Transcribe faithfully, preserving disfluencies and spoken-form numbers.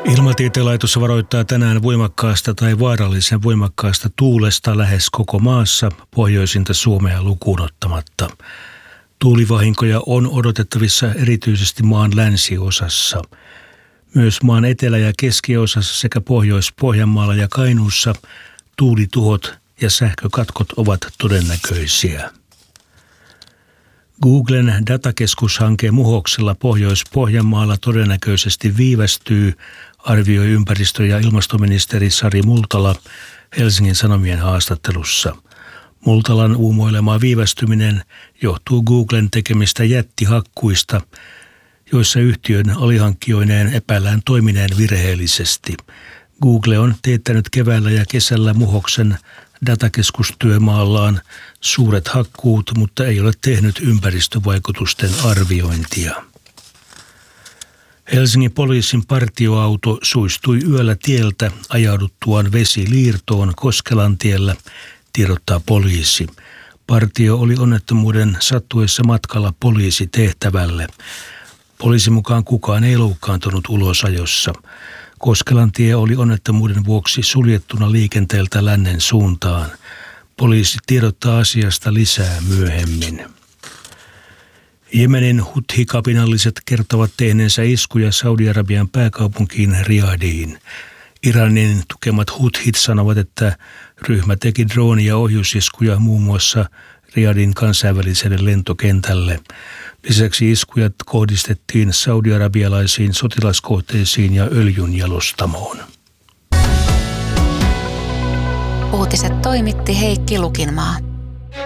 Ilmatieteen laitos varoittaa tänään voimakkaasta tai vaarallisen voimakkaasta tuulesta lähes koko maassa, pohjoisinta Suomea lukuun ottamatta. Tuulivahinkoja on odotettavissa erityisesti maan länsiosassa. Myös maan etelä- ja keskiosassa sekä Pohjois-Pohjanmaalla ja Kainuussa tuulituhot ja sähkökatkot ovat todennäköisiä. Googlen datakeskushanke Muhoksella Pohjois-Pohjanmaalla todennäköisesti viivästyy, arvioi ympäristö- ja ilmastoministeri Sari Multala Helsingin Sanomien haastattelussa. Multalan uumoilema viivästyminen johtuu Googlen tekemistä jättihakkuista, joissa yhtiön alihankkijoineen epäillään toimineen virheellisesti. Google on teettänyt keväällä ja kesällä Muhoksen datakeskustyömaallaan suuret hakkuut, mutta ei ole tehnyt ympäristövaikutusten arviointia. Helsingin poliisin partioauto suistui yöllä tieltä ajauduttuaan vesiliirtoon Koskelantiellä, tiedottaa poliisi. Partio oli onnettomuuden sattuessa matkalla poliisitehtävälle. Poliisin mukaan kukaan ei loukkaantunut ulosajossa. Koskelantie oli onnettomuuden vuoksi suljettuna liikenteeltä lännen suuntaan. Poliisi tiedottaa asiasta lisää myöhemmin. Jemenin Huthi-kapinalliset kertovat tehneensä iskuja Saudi-Arabian pääkaupunkiin Riyadiin. Iranin tukemat Huthit sanovat, että ryhmä teki drooni- ja ohjusiskuja muun muassa Riyadin kansainväliselle lentokentälle. Lisäksi iskuja kohdistettiin saudi-arabialaisiin sotilaskohteisiin ja öljynjalostamoon. Uutiset toimitti Heikki Lukinmaa.